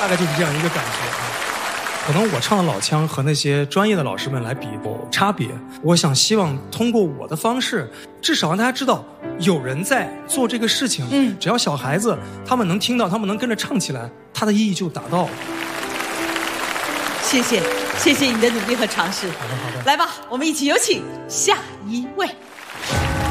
大概就是这样一个感觉。可能我唱的老腔和那些专业的老师们来比有差别，我想希望通过我的方式，至少让大家知道有人在做这个事情。只要小孩子他们能听到，他们能跟着唱起来，它的意义就达到了。 谢谢，谢谢你的努力和尝试。 好的，好的。 来吧，我们一起有请下一位。